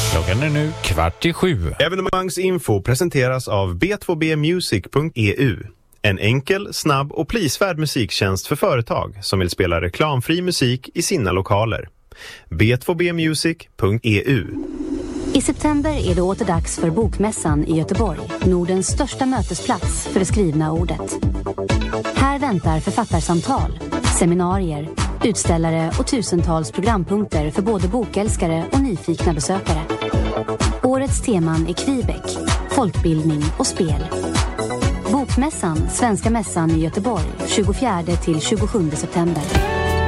Klockan är nu 6:15. Evenemangsinfo presenteras av b2bmusic.eu. En enkel, snabb och prisvärd musiktjänst för företag som vill spela reklamfri musik i sina lokaler. b2bmusic.eu. I september är det åter dags för Bokmässan i Göteborg, Nordens största mötesplats för det skrivna ordet. Här väntar författarsamtal, seminarier, utställare och tusentals programpunkter för både bokälskare och nyfikna besökare. Årets teman är Quebec, folkbildning och spel. Bokmässan, Svenska mässan i Göteborg, 24 till 27 september.